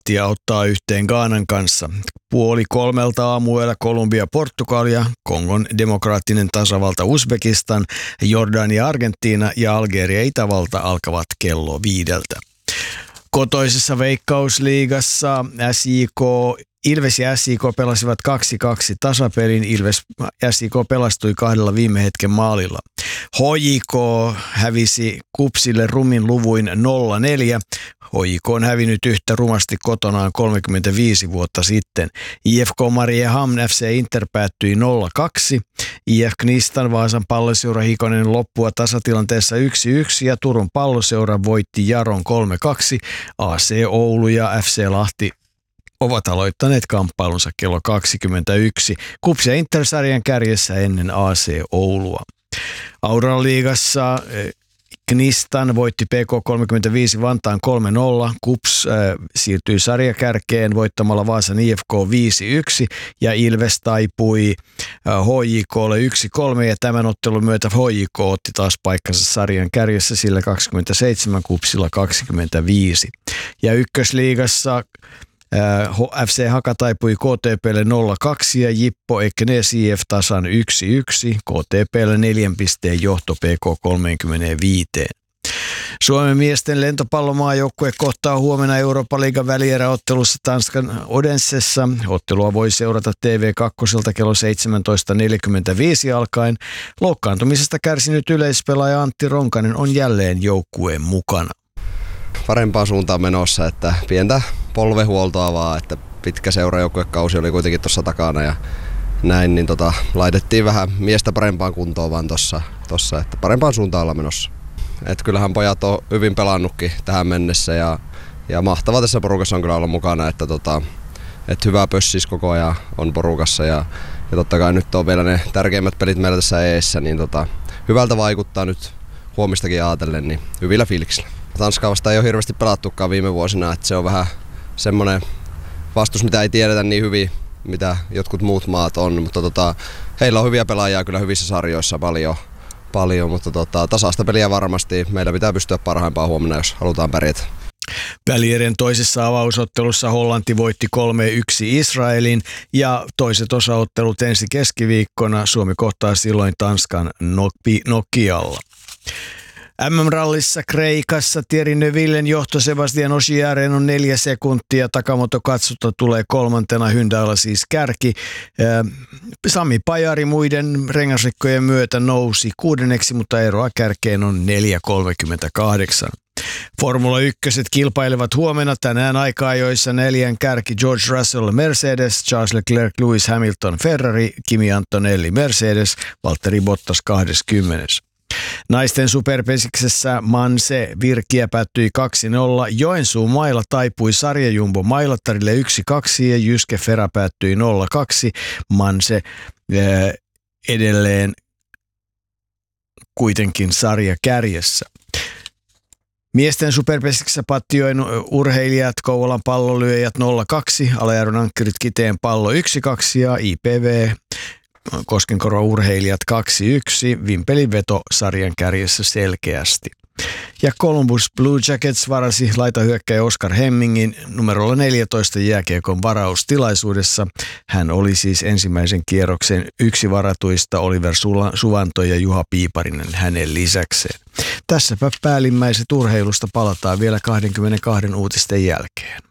Kroatia ottaa yhteen Ghanan kanssa. 2:30 aamuilla Kolumbia, Portugalia, Kongon demokraattinen tasavalta Uzbekistan, Jordania, Argentiina ja Algeria, Itävalta alkavat kello 5. Kotoisessa Veikkausliigassa Ilves ja SJK pelasivat 2-2 tasapelin. SJK pelastui 2 viime hetken maalilla. HJK hävisi KuPSille rumin luvuin 0-4. HJK on hävinnyt yhtä rumasti kotonaan 35 vuotta sitten. IFK Mariehamn FC Inter päättyi 0-2. IF Knistan Vaasan Palloseura hikonen loppua tasatilanteessa 1-1 ja Turun Palloseura voitti Jaron 3-2. AC Oulu ja FC Lahti ovat aloittaneet kamppailunsa kello 21. KuPS ja Inter-sarjan kärjessä ennen AC Oulua. Auraliigassa Knistan voitti PK35 Vantaan 3-0. KuPS siirtyi sarjakärkeen voittamalla Vaasan IFK 5-1 ja Ilves taipui HJK:lle 1-3 ja tämän ottelun myötä HJK otti taas paikkansa sarjan kärjessä sillä 27, KuPSilla 25. Ja ykkösliigassa FC Haka taipui KTP:lle 0-2 ja Jippo Ekenes IF tasan 1-1. KTP:lle 4 pisteen johto PK 35. Suomen miesten lentopallomaajoukkue kohtaa huomenna Eurooppa-liigan välieräottelussa Tanskan Odensessa. Ottelua voi seurata TV2 kello 17.45 alkaen. Loukkaantumisesta kärsinyt yleispelaaja Antti Ronkanen on jälleen joukkueen mukana. Parempaan suuntaan menossa, että pientä polvehuoltoa vaan, että pitkä seurajoukkuekausi oli kuitenkin tuossa takana ja näin, niin laitettiin vähän miestä parempaan kuntoon vaan tossa, että parempaan suuntaan olla menossa. Et kyllähän pojat on hyvin pelannutkin tähän mennessä ja mahtava tässä porukassa on kyllä olla mukana, että hyvä pössis koko ajan on porukassa ja totta kai nyt on vielä ne tärkeimmät pelit meillä tässä eessä, niin hyvältä vaikuttaa nyt huomistakin ajatellen, niin hyvillä fiiliksillä. Tanskaa vasta ei ole hirveästi pelattukaan viime vuosina, että se on vähän semmoinen vastus, mitä ei tiedetä niin hyvin, mitä jotkut muut maat on, mutta heillä on hyviä pelaajia kyllä hyvissä sarjoissa paljon, mutta tasaista peliä varmasti. Meillä pitää pystyä parhaimpaan huomenna, jos halutaan pärjätä. Välierän toisessa avausottelussa Hollanti voitti 3-1 Israelin ja toiset osaottelut ensi keskiviikkona. Suomi kohtaa silloin Tanskan Nokialla. MM-rallissa Kreikassa Thierry Neuvillen johto Sebastian Ogieren on 4 sekuntia. Takamoto Katsuta tulee 3. Hyundailla siis kärki. Sami Pajari muiden rengasrikkojen myötä nousi 6. mutta eroa kärkeen on 4.38. Formula 1 kilpailevat huomenna tänään aika-ajoissa 4 kärki George Russell Mercedes, Charles Leclerc Lewis Hamilton Ferrari, Kimi Antonelli Mercedes, Valtteri Bottas 20. Naisten superpesiksessä Manse Virkiä päättyi 2-0. Joensuun Maila taipui sarjajumbo Mailattarille 1-2 ja Jyske Fera päättyi 0-2. Manse edelleen kuitenkin sarja kärjessä. Miesten superpesiksessä Pattijoen urheilijat Kouvolan pallolyöjät 0-2, Alajärven ankkurit Kiteen pallo 1-2 ja IPV Koskenkorvan urheilijat 2-1, Vimpelin veto sarjan kärjessä selkeästi. Ja Columbus Blue Jackets varasi laitahyökkäjä Oskar Hemmingin numerolla 14 jääkiekon varaustilaisuudessa. Hän oli siis ensimmäisen kierroksen yksi varatuista Oliver Suvanto ja Juha Piiparinen hänen lisäkseen. Tässäpä päällimmäiset urheilusta, palataan vielä 22 uutisten jälkeen.